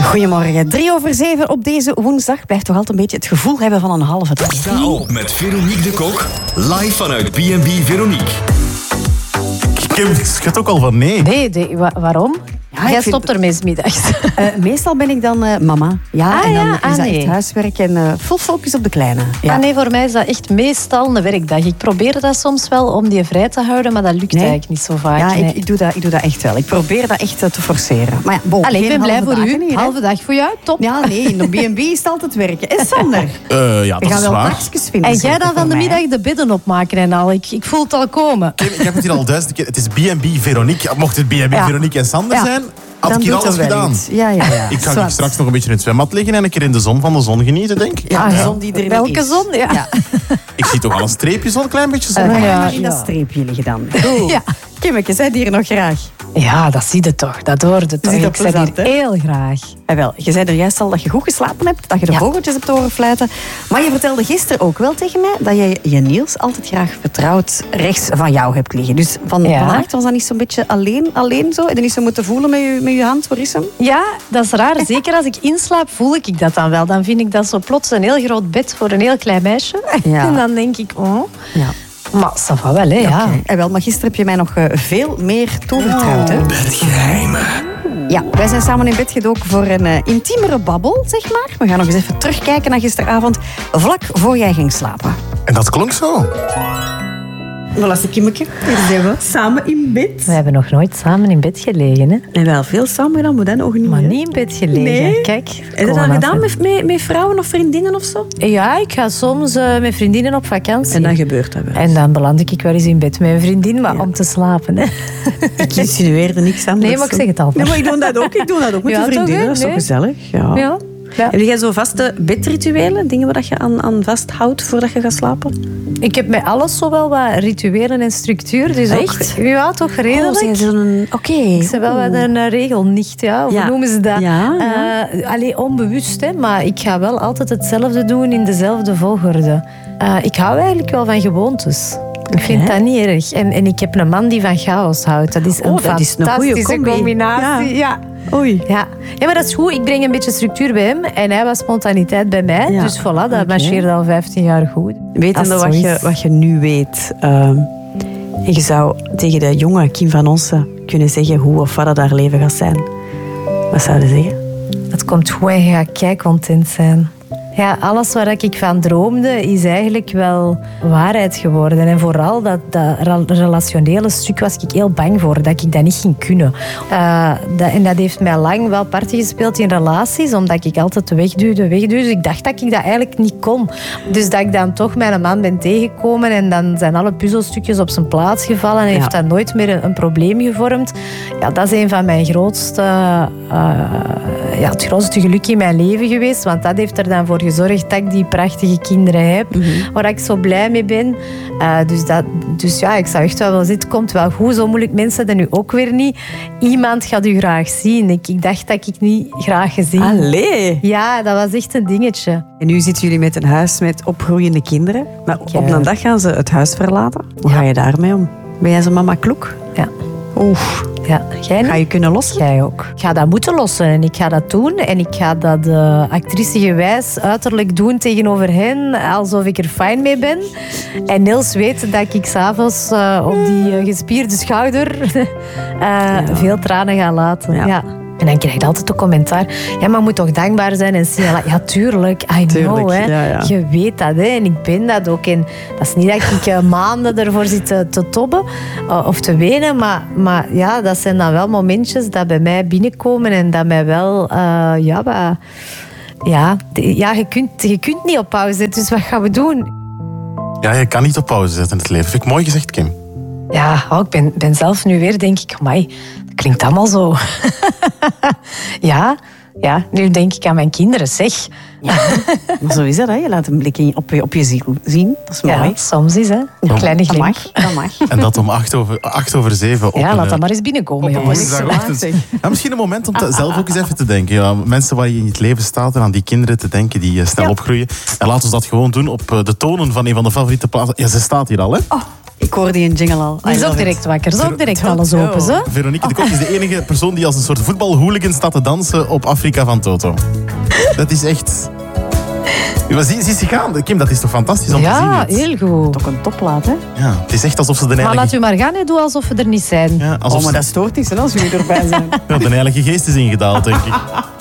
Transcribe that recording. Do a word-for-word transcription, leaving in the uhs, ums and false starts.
Goedemorgen, drie over zeven op deze woensdag. Blijft toch altijd een beetje het gevoel hebben van een halve dag. Sta op met Veronique de Kok, live vanuit B en B Veronique. Kim, schat ook al van nee. Nee, nee wa- waarom? Ja, Jij vind... stopt ermee 's middags. Uh, meestal ben ik dan uh, mama. Ja, ah, en dan ja, is ah, dat nee. echt huiswerk en uh, vol focus op de kleine. Ja. Ah, nee, voor mij is dat echt meestal een werkdag. Ik probeer dat soms wel om die vrij te houden, maar dat lukt nee. eigenlijk niet zo vaak. Ja, nee. ik, ik, doe dat, ik doe dat echt wel. Ik probeer dat echt uh, te forceren. Maar ja, bon, Allee, ik ben blij voor u. Hier, halve dag voor jou, top. Ja, nee, in de B en B is het altijd werken. Is Sander? Uh, ja, dat We gaan is wel waar. dagjes vinden. En jij dan van de middag de bidden opmaken en al. Ik, ik voel het al komen. Kim, ik heb het hier al duizend keer. Het is B en B Veronique. Mocht het B en B Ja. Veronique en Sander Ja. zijn, had Dan ik hier doet alles er wel gedaan. iets. Ja, ja, ja. Ik ga Zwart. straks nog een beetje in het zwembad liggen en een keer in de zon van de zon genieten, denk ik. Ja, Ah, de ja. zon die er niet Welke is. zon? Ja. Ja. Ik zie toch al een streepje, zo'n klein beetje zon. Uh, ga je Ja, maar in ja. dat streepje liggen dan. Goed. Ja. Kimmeke, zij hier nog graag? Ja, dat zie je toch. Dat hoorde toch. Zie dat Ik zeg plezant, hier hè? heel graag. Ja, wel, je zei er juist al dat je goed geslapen hebt, dat je de Ja. vogeltjes hebt horen fluiten. Maar je vertelde gisteren ook wel tegen mij dat je je Niels altijd graag vertrouwd rechts van jou hebt liggen. Dus van, Ja. vannacht was dat niet zo'n beetje alleen, alleen zo? En dan niet zo moeten voelen met je, met je hand, waar is hem? Ja, dat is raar. Zeker als ik inslaap, voel ik dat dan wel. Dan vind ik dat zo plots een heel groot bed voor een heel klein meisje. Ja. En dan denk ik, oh. Ja. Maar ça va wel, hè. Ja. Oké. En wel, maar gisteren heb je mij nog uh, veel meer toevertrouwd, hè? Bedgeheimen. Ja, wij zijn samen in bed gedoken voor een uh, intiemere babbel, zeg maar. We gaan nog eens even terugkijken naar gisteravond, vlak voor jij ging slapen. En dat klonk zo. Voilà, Kimmeke. Hier zijn we, samen in bed. We hebben nog nooit samen in bed gelegen, hè. En wel veel samen gedaan, maar dan nog niet. Maar hè? niet in bed gelegen. Nee. Kijk. Heb je dat gewoon gedaan af- met, met, met vrouwen of vriendinnen of zo? Ja, ik ga soms uh, met vriendinnen op vakantie. En dan gebeurt dat wel. En dan beland ik wel eens in bed met een vriendin, maar Ja. om te slapen, hè. Ik insinueerde niks anders. Nee, maar ik zeg het altijd. Nee, maar ik doe dat ook. Ik doe dat ook met Ja, de vriendinnen. toch, hè? Dat is toch Nee. gezellig? Ja. Ja. Ja. Heb jij zo vaste bedrituelen? Dingen waar je aan, aan vasthoudt voordat je gaat slapen? Ik heb met alles zo wel wat rituelen en structuur. Dus ook- Echt? ja, toch redelijk. Oh, zijn ze een... Oké. Ik ben wel wat een uh, regelnicht, ja. Hoe Ja. noemen ze dat? Ja, ja. Uh, allee, onbewust, hè. Maar ik ga wel altijd hetzelfde doen in dezelfde volgorde. Uh, ik hou eigenlijk wel van gewoontes. Ik vind Oké. dat niet erg. En, en ik heb een man die van chaos houdt. Dat is een Oh, dat is een goeie fantastische combi. combinatie. Ja. Oei. Ja. ja, maar dat is goed. Ik breng een beetje structuur bij hem. En hij was spontaniteit bij mij. Ja. Dus voilà, dat Oké. marcheerde al vijftien jaar goed. Wetende Als het wat zo je, is. wat je nu weet, uh, je zou tegen de jonge Kim van Onsen kunnen zeggen hoe of wat dat haar leven gaat zijn. Wat zou je zeggen? Dat komt goed en je gaat keicontent zijn. Ja, alles waar ik van droomde is eigenlijk wel waarheid geworden. En vooral dat, dat ra- relationele stuk was ik heel bang voor, dat ik dat niet ging kunnen. Uh, dat, en dat heeft mij lang wel parten gespeeld in relaties, omdat ik altijd wegduwde, wegduwde. Dus ik dacht dat ik dat eigenlijk niet kon. Dus dat ik dan toch mijn man ben tegengekomen en dan zijn alle puzzelstukjes op zijn plaats gevallen en Ja. heeft dat nooit meer een, een probleem gevormd. Ja, dat is een van mijn grootste, uh, ja, het grootste geluk in mijn leven geweest, want dat heeft er dan voor gezorgd dat ik die prachtige kinderen heb, mm-hmm. waar ik zo blij mee ben. Uh, dus, dat, dus ja, ik zou echt wel wel zeggen, het komt wel goed. Zo moeilijk mensen dat nu ook weer niet. Iemand gaat u graag zien. Ik, ik dacht dat ik niet graag gezien. Allee. Ja, dat was echt een dingetje. En nu zitten jullie met een huis met opgroeiende kinderen. Maar Ja. op een dag gaan ze het huis verlaten. Hoe ga je daarmee om? Ben jij zo mama kloek? Ja. Oef. Ja. Jij niet? Ga je kunnen lossen? Jij ook. Ik ga dat moeten lossen en ik ga dat doen. En ik ga dat uh, actricegewijs uiterlijk doen tegenover hen, alsof ik er fijn mee ben. En Niels weet dat ik s'avonds uh, op die uh, gespierde schouder uh, ja. veel tranen ga laten. Ja. Ja. En dan krijg je altijd een commentaar. Ja, maar je moet toch dankbaar zijn en zien. Ja, tuurlijk. I Tuurlijk, know, hè. ja, ja. Je weet dat, hè. En ik ben dat ook. En dat is niet dat ik uh, maanden ervoor zit te, te tobben uh, of te wenen. Maar, maar ja, dat zijn dan wel momentjes dat bij mij binnenkomen en dat mij wel... Uh, ja, wat, ja, ja je, kunt, je kunt niet op pauze zetten. Dus wat gaan we doen? Ja, je kan niet op pauze zetten in het leven. Vind ik mooi gezegd, Kim. Ja, oh, ik ben, ben zelf nu weer, denk ik, amai, dat klinkt allemaal zo. ja, ja, nu denk ik aan mijn kinderen, zeg. Ja, maar zo is dat. Hè. Je laat een blik in, op, je, op je ziel zien. Dat is mooi. Ja, soms is, hè. Een kleine Dat glimp. mag, dat mag. En dat om acht over, acht over zeven. Op Ja, een, laat dat maar eens binnenkomen, op een jongens. woensdagochtend. Ja, misschien een moment om te, zelf ook eens even te denken. Ja, mensen waar je in het leven staat en aan die kinderen te denken die uh, snel Ja. opgroeien. En laten we dat gewoon doen op uh, de tonen van een van de favoriete plaatsen. Ja, ze staat hier al, hè? Oh, Ik hoor die in jingle al. Die is ook direct wakker. Ze is ook direct alles open. Zo. Veronique de Kok is de enige persoon die als een soort voetbalhooligan staat te dansen op Afrika van Toto. Dat is echt... Ja, zie, zie ze gaan. Kim, dat is toch fantastisch om Ja, te zien? heel goed. Toch een topplaat, hè? Ja, het is echt alsof ze de Maar heilige... laat u maar gaan en doe alsof we er niet zijn. Ja, alsof Oh, maar ze- dat stoort niet, hè, als jullie erbij zijn. Ja, de heilige geest is ingedaald, denk ik.